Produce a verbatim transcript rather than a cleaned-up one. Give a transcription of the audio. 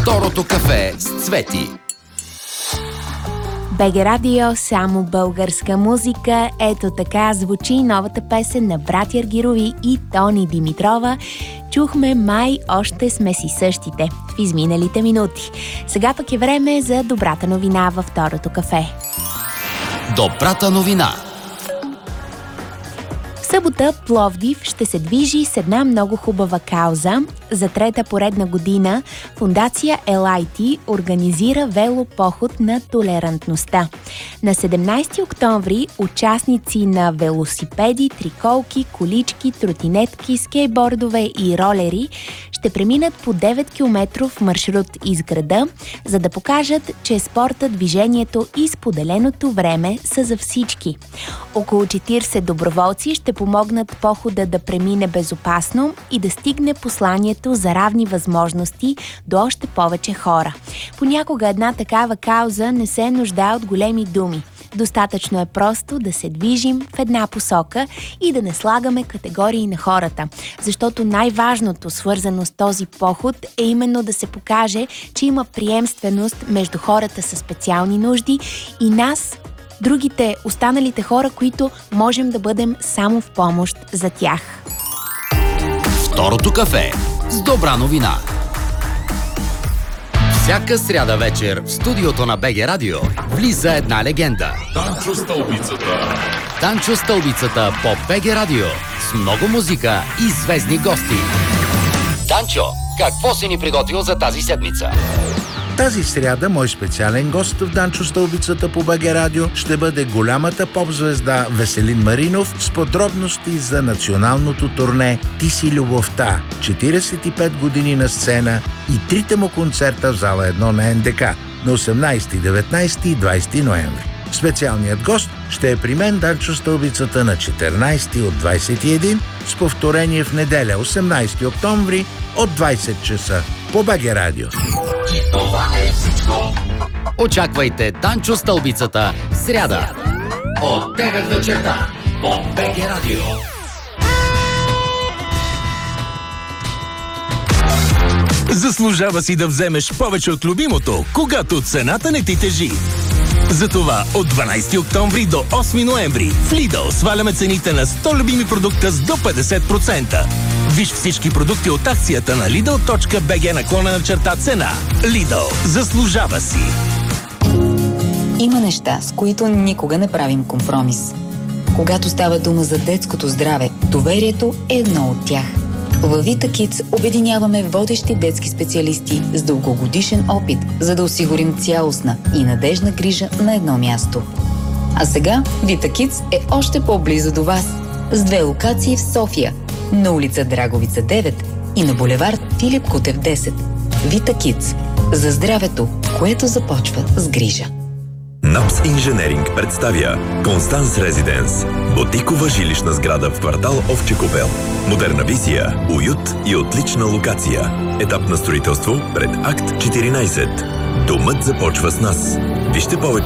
Второто кафе с Цвети. БГ Радио, само българска музика. Ето така звучи новата песен на братя Аргирови и Тони Димитрова. Чухме "Май още сме си същите" в изминалите минути. Сега пък е време за добрата новина във второто кафе. Добрата новина. В събота Пловдив ще се движи с една много хубава кауза. За трета поредна година фондация Ел Ай Ти организира велопоход на толерантността. На седемнайсети октомври участници на велосипеди, триколки, колички, тротинетки, скейтбордове и ролери ще преминат по девет километров маршрут из града, за да покажат, че спорта, движението и споделеното време са за всички. Около четирийсет доброволци ще помогнат похода да премине безопасно и да стигне посланието за равни възможности до още повече хора. Понякога една такава кауза не се нуждае от големи думи. Достатъчно е просто да се движим в една посока и да не слагаме категории на хората. Защото най-важното, свързано с този поход, е именно да се покаже, че има приемственост между хората със специални нужди и нас, другите, останалите хора, които можем да бъдем само в помощ за тях. Второто кафе с добра новина. Всяка сряда вечер в студиото на БГ Радио влиза една легенда. Данчо Стълбицата. Данчо Стълбицата по БГ Радио с много музика и звездни гости. Данчо, какво си ни приготвил за тази седмица? Тази сряда мой специален гост в Данчо Стълбицата по БГ Радио ще бъде голямата поп-звезда Веселин Маринов с подробности за националното турне "Ти си любовта", четирийсет и пет години на сцена и трите му концерта в зала едно на Ен Де Ка на осемнайсети, деветнайсети и двайсети ноември. Специалният гост ще е при мен Данчо Стълбицата на четиринайсети от двайсет и един с повторение в неделя, осемнайсети октомври от двайсет часа по БГ Радио. И това е всичко. Очаквайте Данчо Стълбицата в сряда от девет вечерта по БГ Радио. Заслужава си да вземеш повече от любимото, когато цената не ти тежи. Затова от дванайсети октомври до осми ноември в Lidl сваляме цените на сто любими продукта с до петдесет процента. Виж всички продукти от акцията на Lidl точка би джи наклонена черта цена. Lidl. Заслужава си! Има неща, с които никога не правим компромис. Когато става дума за детското здраве, доверието е едно от тях. Във Vita Kids обединяваме водещи детски специалисти с дългогодишен опит, за да осигурим цялостна и надежна грижа на едно място. А сега Vita Kids е още по-близо до вас, с две локации в София, на улица Драговица девет и на булевард Филип Кутев десет. Vita Kids. За здравето, което започва с грижа. НАПС Инженеринг представя Констанс Резиденс. Ботикова жилищна сграда в квартал Овче купел. Модерна визия, уют и отлична локация. Етап на строителство пред Акт четиринайсет. Домът започва с нас. Вижте повече